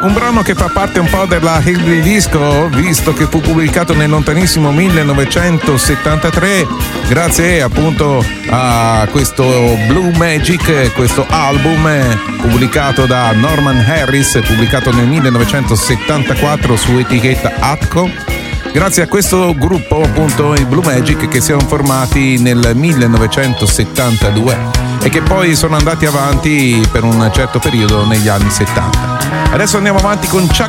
Un brano che fa parte un po' della Hillbilly Disco, visto che fu pubblicato nel lontanissimo 1973, grazie appunto a questo Blue Magic, questo album pubblicato da Norman Harris, pubblicato nel 1974 su etichetta Atco. Grazie a questo gruppo, appunto, i Blue Magic, che si sono formati nel 1972 e che poi sono andati avanti per un certo periodo negli anni 70. Adesso andiamo avanti con Chuck